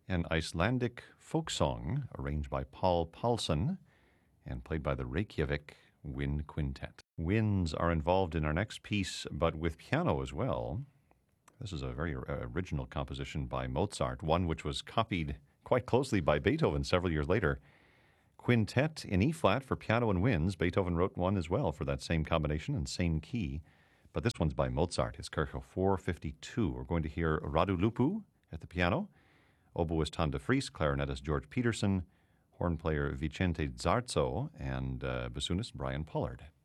an Icelandic folk song arranged by Paul Paulson and played by the Reykjavik Wind Quintet. Winds are involved in our next piece, but with piano as well. This is a very original composition by Mozart, one which was copied quite closely by Beethoven several years later. Quintet in E-flat for piano and winds. Beethoven wrote one as well for that same combination and same key. But this one's by Mozart. It's Kercho 452. We're going to hear Radu Lupu at the piano, oboist Tan de Vries, clarinetist George Peterson, horn player Vicente Zarzo, and bassoonist Brian Pollard.